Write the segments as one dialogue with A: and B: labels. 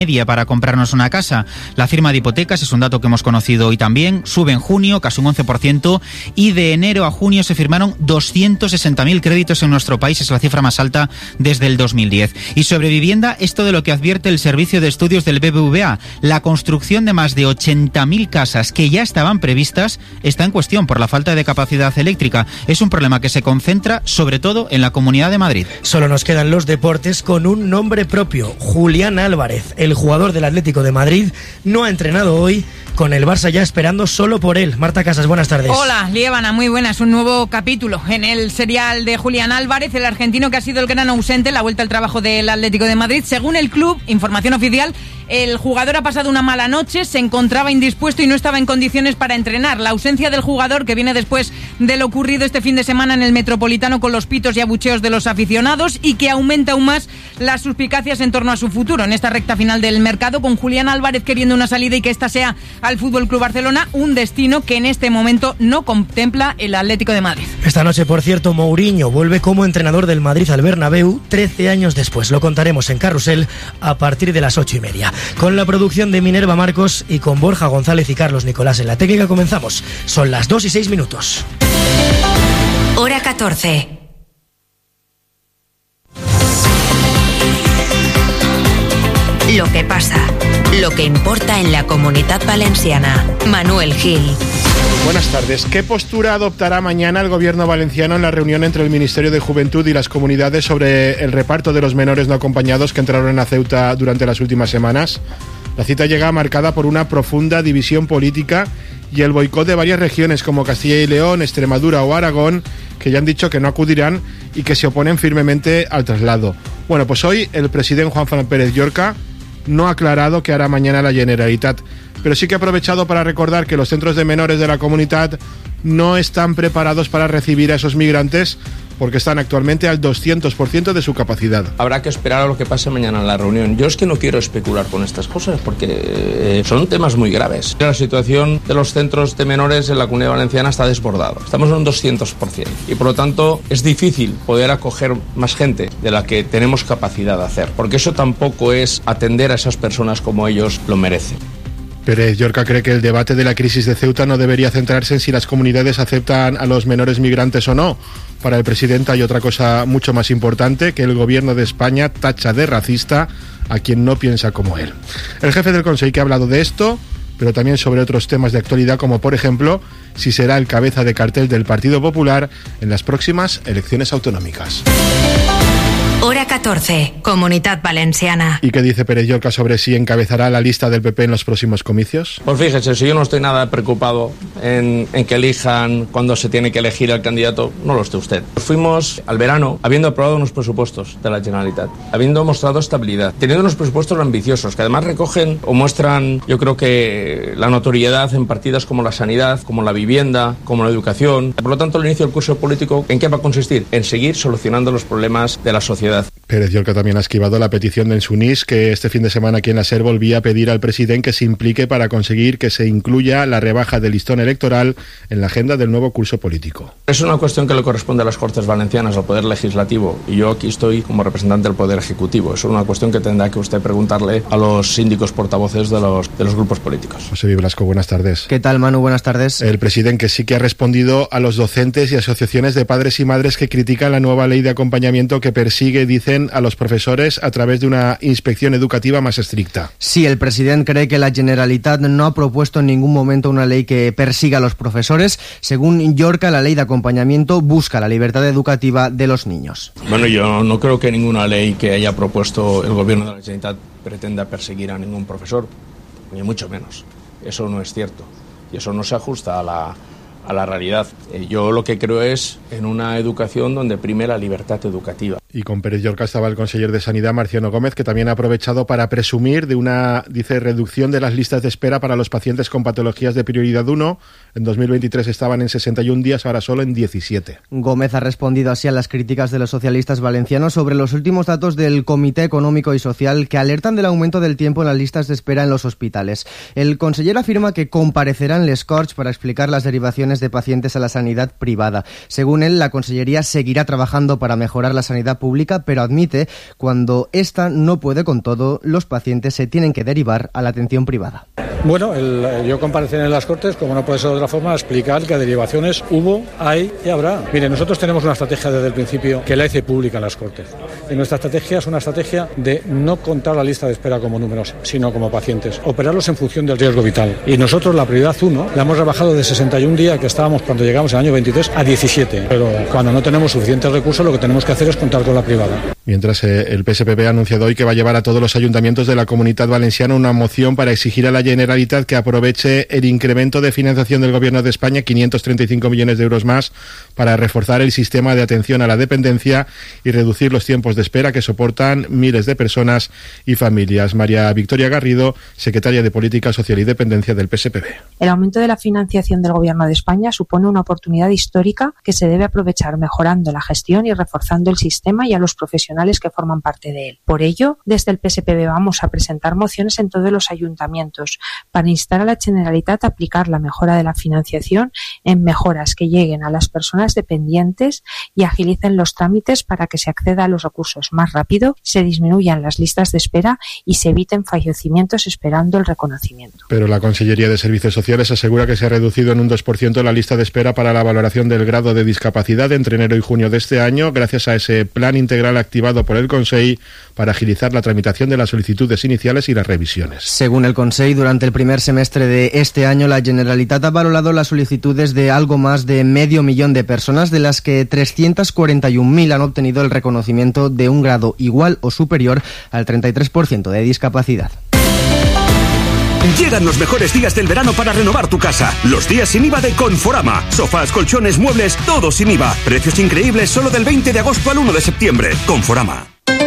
A: media para comprarnos una casa. La firma de hipotecas, es un dato que hemos conocido hoy también, sube en junio casi un 11% y de enero a junio se firmaron 260.000 créditos en nuestro país, es la cifra más alta desde el 2010. Y sobre vivienda, esto de lo que advierte el Servicio de Estudios del BBVA, la construcción de más de 80.000 casas que ya estaban previstas está en cuestión por la falta de capacidad eléctrica. Es un problema que se concentra sobre todo en la Comunidad de Madrid.
B: Solo nos quedan los deportes con un nombre propio, Julián Álvarez. El jugador del Atlético de Madrid no ha entrenado hoy, con el Barça ya esperando solo por él. Marta Casas, buenas tardes.
C: Hola, Liébana, muy buenas. Un nuevo capítulo en el serial de Julián Álvarez, el argentino que ha sido el gran ausente en la vuelta al trabajo del Atlético de Madrid. Según el club, información oficial, el jugador ha pasado una mala noche, se encontraba indispuesto y no estaba en condiciones para entrenar. La ausencia del jugador, que viene después de lo ocurrido este fin de semana en el Metropolitano con los pitos y abucheos de los aficionados, y que aumenta aún más las suspicacias en torno a su futuro en esta recta final del mercado, con Julián Álvarez queriendo una salida y que esta sea al Fútbol Club Barcelona, un destino que en este momento no contempla el Atlético de Madrid.
B: Esta noche, por cierto, Mourinho vuelve como entrenador del Madrid al Bernabéu 13 años después. Lo contaremos en Carrusel a partir de las 8:30. Con la producción de Minerva Marcos y con Borja González y Carlos Nicolás en la técnica comenzamos. Son las 2:06.
D: Hora 14. Lo que pasa, lo que importa en la Comunitat Valenciana. Manuel Gil.
E: Buenas tardes. ¿Qué postura adoptará mañana el gobierno valenciano en la reunión entre el Ministerio de Juventud y las comunidades sobre el reparto de los menores no acompañados que entraron a Ceuta durante las últimas semanas? La cita llega marcada por una profunda división política y el boicot de varias regiones como Castilla y León, Extremadura o Aragón, que ya han dicho que no acudirán y que se oponen firmemente al traslado. Bueno, pues hoy el presidente Juan Fran Pérez Llorca no ha aclarado qué hará mañana la Generalitat, pero sí que ha aprovechado para recordar que los centros de menores de la comunidad no están preparados para recibir a esos migrantes porque están actualmente al 200% de su capacidad.
F: Habrá que esperar a lo que pase mañana en la reunión. Yo es que no quiero especular con estas cosas porque son temas muy graves. La situación de los centros de menores en la Comunidad Valenciana está desbordada. Estamos en un 200% y por lo tanto es difícil poder acoger más gente de la que tenemos capacidad de hacer, porque eso tampoco es atender a esas personas como ellos lo merecen.
E: Pérez Llorca cree que el debate de la crisis de Ceuta no debería centrarse en si las comunidades aceptan a los menores migrantes o no. Para el presidente hay otra cosa mucho más importante, que el gobierno de España tacha de racista a quien no piensa como él. El jefe del Consejo ha hablado de esto, pero también sobre otros temas de actualidad, como por ejemplo si será el cabeza de cartel del Partido Popular en las próximas elecciones autonómicas.
D: Hora 14, Comunitat Valenciana.
E: ¿Y qué dice Pérez Llorca sobre si encabezará la lista del PP en los próximos comicios?
F: Pues fíjese, si yo no estoy nada preocupado en que elijan cuando se tiene que elegir al candidato, no lo esté usted. Fuimos al verano habiendo aprobado unos presupuestos de la Generalitat, habiendo mostrado estabilidad, teniendo unos presupuestos ambiciosos que además recogen o muestran, yo creo que la notoriedad en partidas como la sanidad, como la vivienda, como la educación. Por lo tanto, el inicio del curso político, ¿en qué va a consistir? En seguir solucionando los problemas de la sociedad.
E: Pérez Llorca también ha esquivado la petición de Ensunís, que este fin de semana aquí en la SER volvía a pedir al presidente que se implique para conseguir que se incluya la rebaja del listón electoral en la agenda del nuevo curso político.
F: Es una cuestión que le corresponde a las Cortes Valencianas, al Poder Legislativo, y yo aquí estoy como representante del Poder Ejecutivo. Es una cuestión que tendrá que usted preguntarle a los síndicos portavoces de los grupos políticos.
E: José Blasco, buenas tardes.
G: ¿Qué tal, Manu? Buenas tardes.
E: El presidente que sí que ha respondido a los docentes y asociaciones de padres y madres que critican la nueva ley de acompañamiento que persigue, dicen, a los profesores a través de una inspección educativa más estricta.
G: Sí, el presidente cree que la Generalitat no ha propuesto en ningún momento una ley que persiga a los profesores. Según Llorca, la ley de acompañamiento busca la libertad educativa de los niños.
F: Bueno, yo no creo que ninguna ley que haya propuesto el gobierno de la Generalitat pretenda perseguir a ningún profesor, ni mucho menos. Eso no es cierto y eso no se ajusta a la realidad. Yo lo que creo es en una educación donde prime la libertad educativa.
E: Y con Pérez Llorca estaba el conseller de Sanidad, Marciano Gómez, que también ha aprovechado para presumir de una, dice, reducción de las listas de espera para los pacientes con patologías de prioridad 1. En 2023 estaban en 61 días, ahora solo en 17.
G: Gómez ha respondido así a las críticas de los socialistas valencianos sobre los últimos datos del Comité Económico y Social que alertan del aumento del tiempo en las listas de espera en los hospitales. El conseller afirma que comparecerá en Les Corts para explicar las derivaciones de pacientes a la sanidad privada. Según él, la Consellería seguirá trabajando para mejorar la sanidad pública, pero admite cuando esta no puede con todo, los pacientes se tienen que derivar a la atención privada.
H: Bueno, yo comparecí en las Cortes, como no puede ser de otra forma, a explicar que derivaciones hubo, hay y habrá. Mire, nosotros tenemos una estrategia desde el principio que la hice pública en las Cortes. Y nuestra estrategia es una estrategia de no contar la lista de espera como números, sino como pacientes. Operarlos en función del riesgo vital. Y nosotros la prioridad 1 la hemos rebajado de 61 días que estábamos cuando llegamos en el año 23 a 17. Pero cuando no tenemos suficientes recursos, lo que tenemos que hacer es contar con la privada.
E: Mientras el PSPB ha anunciado hoy que va a llevar a todos los ayuntamientos de la Comunidad Valenciana una moción para exigir a la Generalitat que aproveche el incremento de financiación del Gobierno de España, 535 millones de euros más, para reforzar el sistema de atención a la dependencia y reducir los tiempos de espera que soportan miles de personas y familias. María Victoria Garrido, secretaria de Política Social y Dependencia del PSPB.
I: El aumento de la financiación del Gobierno de España supone una oportunidad histórica que se debe aprovechar mejorando la gestión y reforzando el sistema y a los profesionales que forman parte de él. Por ello, desde el PSPB vamos a presentar mociones en todos los ayuntamientos para instar a la Generalitat a aplicar la mejora de la financiación en mejoras que lleguen a las personas dependientes y agilicen los trámites para que se acceda a los recursos más rápido, se disminuyan las listas de espera y se eviten fallecimientos esperando el reconocimiento.
E: Pero la Consellería de Servicios Sociales asegura que se ha reducido en un 2% la lista de espera para la valoración del grado de discapacidad entre enero y junio de este año, gracias a ese plan integral activado por el Consell para agilizar la tramitación de las solicitudes iniciales y las revisiones.
G: Según el Consell, durante el primer semestre de este año, la Generalitat ha valorado las solicitudes de algo más de 500.000 de personas, de las que 341.000 han obtenido el reconocimiento de un grado igual o superior al 33% de discapacidad.
J: Llegan los mejores días del verano para renovar tu casa. Los días sin IVA de Conforama. Sofás, colchones, muebles, todo sin IVA. Precios increíbles solo del 20 de agosto al 1 de septiembre. Conforama.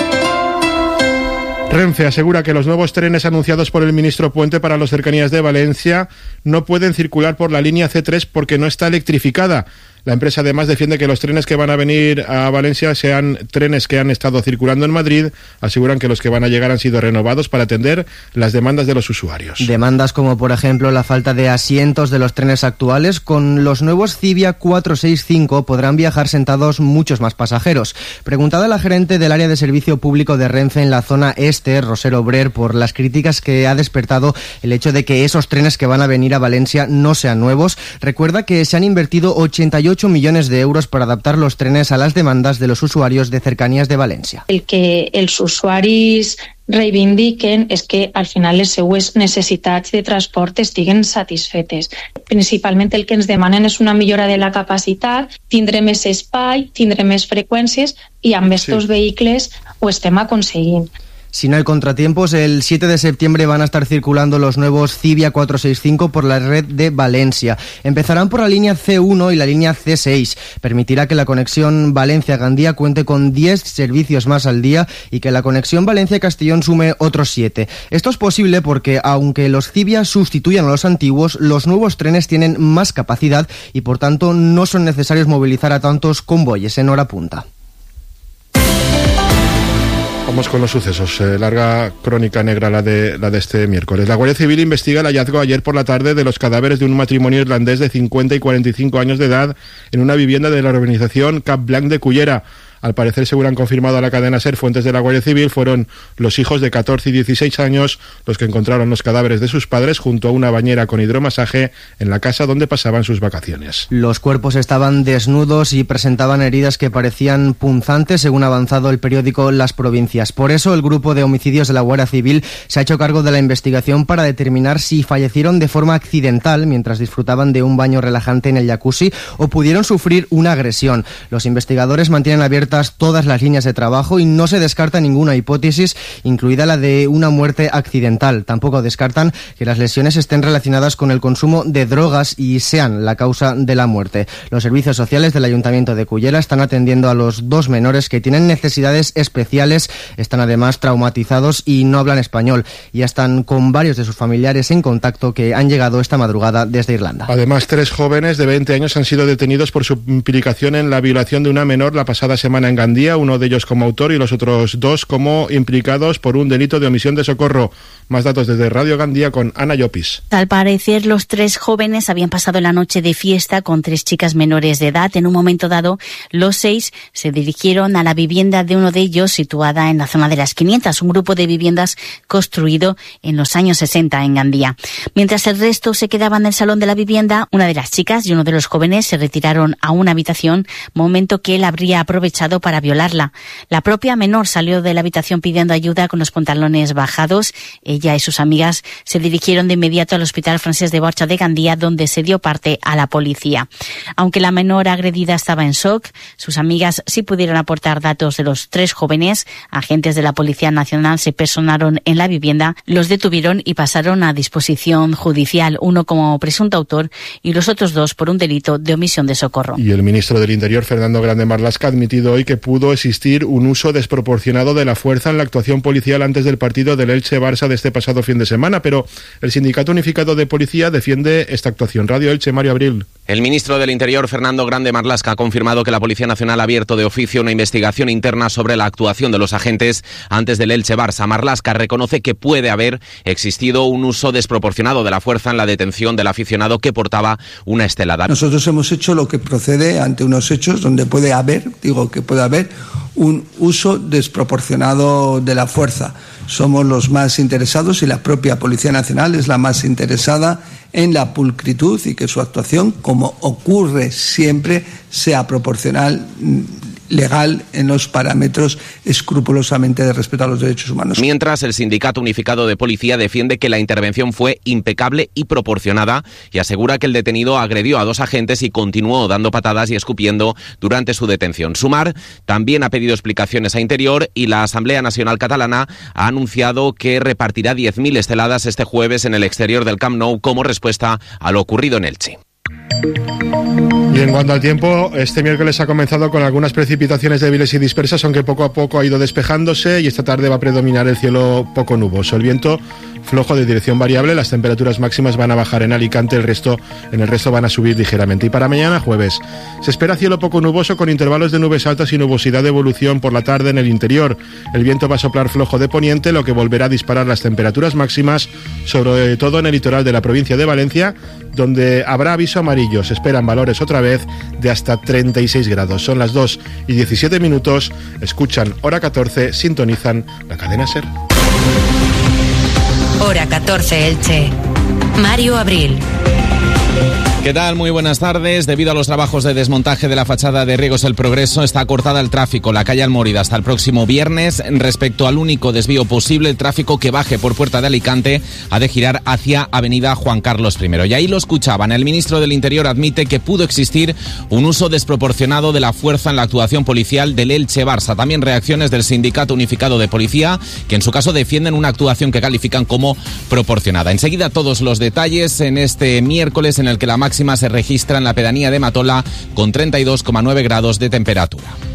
E: Renfe asegura que los nuevos trenes anunciados por el ministro Puente para las cercanías de Valencia no pueden circular por la línea C3 porque no está electrificada. La empresa además defiende que los trenes que van a venir a Valencia sean trenes que han estado circulando en Madrid. Aseguran que los que van a llegar han sido renovados para atender las demandas de los usuarios.
G: Demandas como, por ejemplo, la falta de asientos de los trenes actuales. Con los nuevos Civia 465 podrán viajar sentados muchos más pasajeros. Preguntada a la gerente del área de servicio público de Renfe en la zona este, Roser Obrer, por las críticas que ha despertado el hecho de que esos trenes que van a venir a Valencia no sean nuevos, recuerda que se han invertido 88 millones de euros para adaptar los trenes a las demandas de los usuarios de cercanías de València.
K: El que els usuaris reivindiquen és que al final les seues necessitats de transport estiguen satisfetes. Principalment el que ens demanen és una millora de la capacitat, tindre més espai, tindre més freqüències i amb estos vehicles ho estem aconseguint.
G: Si no hay contratiempos, el 7 de septiembre van a estar circulando los nuevos Civia 465 por la red de Valencia. Empezarán por la línea C1 y la línea C6. Permitirá que la conexión Valencia-Gandía cuente con 10 servicios más al día y que la conexión Valencia-Castellón sume otros 7. Esto es posible porque, aunque los Civia sustituyan a los antiguos, los nuevos trenes tienen más capacidad y, por tanto, no son necesarios movilizar a tantos convoyes en hora punta.
E: Vamos con los sucesos. Larga crónica negra la de este miércoles. La Guardia Civil investiga el hallazgo ayer por la tarde de los cadáveres de un matrimonio irlandés de 50 y 45 años de edad en una vivienda de la urbanización Cap Blanc de Cullera. Al parecer, según han confirmado a la cadena SER fuentes de la Guardia Civil, fueron los hijos de 14 y 16 años los que encontraron los cadáveres de sus padres junto a una bañera con hidromasaje en la casa donde pasaban sus vacaciones.
G: Los cuerpos estaban desnudos y presentaban heridas que parecían punzantes, según ha avanzado el periódico Las Provincias. Por eso, el grupo de homicidios de la Guardia Civil se ha hecho cargo de la investigación para determinar si fallecieron de forma accidental mientras disfrutaban de un baño relajante en el jacuzzi o pudieron sufrir una agresión. Los investigadores mantienen abiertas todas las líneas de trabajo y no se descarta ninguna hipótesis, incluida la de una muerte accidental. Tampoco descartan que las lesiones estén relacionadas con el consumo de drogas y sean la causa de la muerte. Los servicios sociales del Ayuntamiento de Cullera están atendiendo a los dos menores que tienen necesidades especiales, están además traumatizados y no hablan español. Ya están con varios de sus familiares en contacto que han llegado esta madrugada desde Irlanda.
E: Además, 3 jóvenes de 20 años han sido detenidos por su implicación en la violación de una menor la pasada semana semana en Gandía, uno de ellos como autor y los otros 2 como implicados por un delito de omisión de socorro. Más datos desde Radio Gandía con Ana Llopis.
L: Al parecer, los 3 jóvenes habían pasado la noche de fiesta con 3 chicas menores de edad. En un momento dado, los 6 se dirigieron a la vivienda de uno de ellos, situada en la zona de las 500, un grupo de viviendas construido en los años 60 en Gandía. Mientras el resto se quedaba en el salón de la vivienda, una de las chicas y uno de los jóvenes se retiraron a una habitación, momento que él habría aprovechado para violarla. La propia menor salió de la habitación pidiendo ayuda con los pantalones bajados. Ella y sus amigas se dirigieron de inmediato al Hospital Francés de Borja de Gandía, donde se dio parte a la policía. Aunque la menor agredida estaba en shock, sus amigas sí pudieron aportar datos de los 3 jóvenes. Agentes de la Policía Nacional se personaron en la vivienda, los detuvieron y pasaron a disposición judicial, uno como presunto autor y los otros 2 por un delito de omisión de socorro.
E: Y el ministro del Interior, Fernando Grande Marlaska, ha admitido hoy que pudo existir un uso desproporcionado de la fuerza en la actuación policial antes del partido del Elche-Barça de este pasado fin de semana, pero el Sindicato Unificado de Policía defiende esta actuación. Radio Elche, Mario Abril.
M: El ministro del Interior, Fernando Grande Marlaska, ha confirmado que la Policía Nacional ha abierto de oficio una investigación interna sobre la actuación de los agentes antes del Elche-Barça. Marlaska reconoce que puede haber existido un uso desproporcionado de la fuerza en la detención del aficionado que portaba una estelada.
N: Nosotros hemos hecho lo que procede ante unos hechos donde puede haber un uso desproporcionado de la fuerza. Somos los más interesados y la propia Policía Nacional es la más interesada en la pulcritud y que su actuación, como ocurre siempre, sea proporcional, legal, en los parámetros escrupulosamente de respeto a los derechos humanos.
M: Mientras, el Sindicato Unificado de Policía defiende que la intervención fue impecable y proporcionada y asegura que el detenido agredió a 2 agentes y continuó dando patadas y escupiendo durante su detención. Sumar también ha pedido explicaciones a Interior y la Asamblea Nacional Catalana ha anunciado que repartirá 10.000 esteladas este jueves en el exterior del Camp Nou como respuesta a lo ocurrido en Elche.
E: Y en cuanto al tiempo, este miércoles ha comenzado con algunas precipitaciones débiles y dispersas, aunque poco a poco ha ido despejándose y esta tarde va a predominar el cielo poco nuboso. El viento flojo de dirección variable, las temperaturas máximas van a bajar en Alicante, en el resto van a subir ligeramente. Y para mañana jueves se espera cielo poco nuboso con intervalos de nubes altas y nubosidad de evolución por la tarde en el interior. El viento va a soplar flojo de poniente, lo que volverá a disparar las temperaturas máximas, sobre todo en el litoral de la provincia de Valencia, donde habrá aviso amarillo. Se esperan valores otra vez de hasta 36 grados. Son las 2:17. Escuchan Hora 14, sintonizan la cadena SER.
D: Hora 14 Elche. Mario Abril.
M: ¿Qué tal? Muy buenas tardes. Debido a los trabajos de desmontaje de la fachada de Riegos El Progreso, está cortada el tráfico, la calle Almórida, hasta el próximo viernes. Respecto al único desvío posible, el tráfico que baje por Puerta de Alicante ha de girar hacia Avenida Juan Carlos I. Y ahí lo escuchaban. El ministro del Interior admite que pudo existir un uso desproporcionado de la fuerza en la actuación policial del Elche-Barça. También reacciones del Sindicato Unificado de Policía, que en su caso defienden una actuación que califican como proporcionada. Enseguida todos los detalles en este miércoles en el que la máxima se registra en la pedanía de Matola con 32,9 grados de temperatura.